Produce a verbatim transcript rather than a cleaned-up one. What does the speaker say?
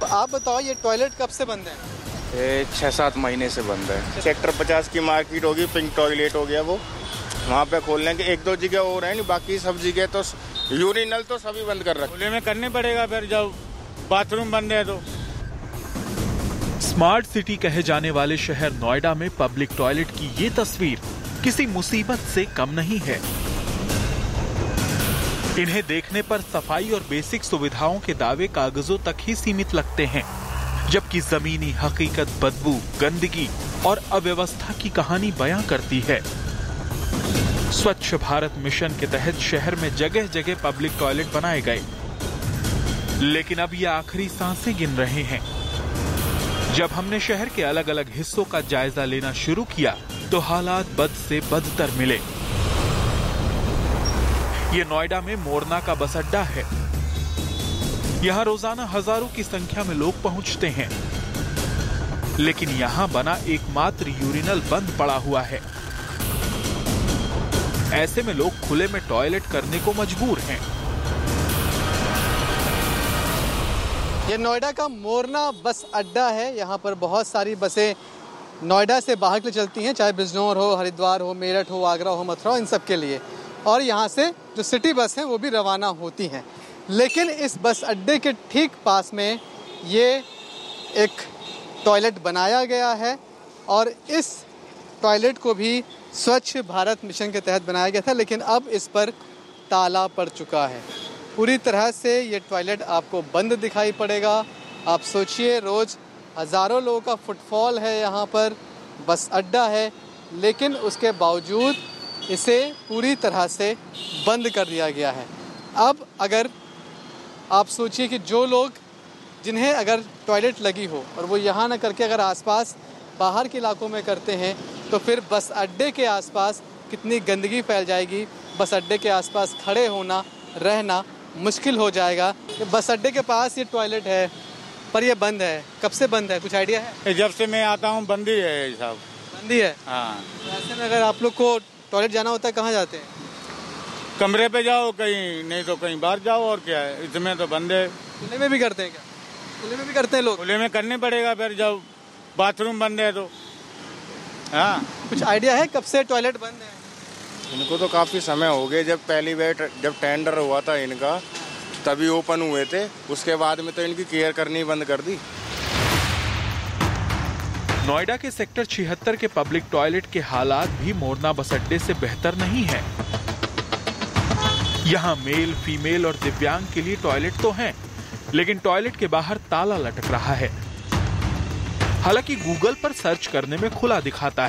आप बताओ, ये टॉयलेट कब से बंद है? ये छः सात महीने से बंद है। सेक्टर पचास की मार्केट होगी, पिंक टॉयलेट हो गया, वो वहाँ पे खोल लेंगे। एक दो जगह और है, नहीं बाकी सब जगह तो यूरिनल तो सभी बंद कर रखे। खुले में करने पड़ेगा फिर, जब बाथरूम बंद है तो। स्मार्ट सिटी कहे जाने वाले शहर नोएडा में पब्लिक टॉयलेट की ये तस्वीर किसी मुसीबत से कम नहीं है। इन्हें देखने पर सफाई और बेसिक सुविधाओं के दावे कागजों तक ही सीमित लगते हैं, जबकि जमीनी हकीकत बदबू, गंदगी और अव्यवस्था की कहानी बयां करती है। स्वच्छ भारत मिशन के तहत शहर में जगह जगह पब्लिक टॉयलेट बनाए गए, लेकिन अब ये आखिरी सांसें गिन रहे हैं। जब हमने शहर के अलग अलग हिस्सों का जायजा लेना शुरू किया तो हालात बद से बदतर मिले। ये नोएडा में मोरना का बस अड्डा है। यहां रोजाना हजारों की संख्या में लोग पहुंचते हैं, लेकिन यहां बना एकमात्र यूरिनल बंद पड़ा हुआ है। ऐसे में लोग खुले में टॉयलेट करने को मजबूर हैं। ये नोएडा का मोरना बस अड्डा है। यहाँ पर बहुत सारी बसें नोएडा से बाहर के लिए चलती हैं, चाहे बिजनौर हो, हरिद्वार हो, मेरठ हो, आगरा हो, मथुरा हो, इन सब के लिए। और यहाँ से जो सिटी बस हैं वो भी रवाना होती हैं। लेकिन इस बस अड्डे के ठीक पास में ये एक टॉयलेट बनाया गया है, और इस टॉयलेट को भी स्वच्छ भारत मिशन के तहत बनाया गया था, लेकिन अब इस पर ताला पड़ चुका है। पूरी तरह से ये टॉयलेट आपको बंद दिखाई पड़ेगा। आप सोचिए, रोज़ हज़ारों लोगों का फुटफॉल है यहाँ पर, बस अड्डा है, लेकिन उसके बावजूद इसे पूरी तरह से बंद कर दिया गया है। अब अगर आप सोचिए कि जो लोग जिन्हें अगर टॉयलेट लगी हो और वो यहाँ ना करके अगर आसपास बाहर के इलाकों में करते हैं, तो फिर बस अड्डे के आसपास कितनी गंदगी फैल जाएगी। बस अड्डे के आसपास खड़े होना, रहना मुश्किल हो जाएगा। बस अड्डे के पास ये टॉयलेट है, पर ये बंद है। कब से बंद है, कुछ आइडिया है? जब से मैं आता हूँ बंद ही है साहब। बंद ही है? हाँ। तो ऐसे में अगर आप लोग को टॉयलेट जाना होता है, कहाँ जाते हैं? कमरे पे जाओ कहीं, नहीं तो कहीं बाहर जाओ, और क्या है, इसमें तो बंद है। खुले में भी करते हैं क्या? खुले में भी करते हैं लोग? खुले में करने पड़ेगा फिर, जब बाथरूम बंद है तो। हाँ। कुछ आइडिया है कब से टॉयलेट बंद है? इनको तो काफी समय हो गए। जब पहली बार जब टेंडर हुआ था इनका, तभी ओपन हुए थे। उसके बाद में तो इनकी केयर करनी बंद कर दी। नोएडा के सेक्टर छिहत्तर के पब्लिक टॉयलेट के हालात भी मोरना बस अड्डे से बेहतर नहीं है। यहाँ मेल, फीमेल और दिव्यांग के लिए टॉयलेट तो हैं, लेकिन टॉयलेट के बाहर ताला लटक रहा है। हालांकि गूगल पर सर्च करने में खुला दिखाता है।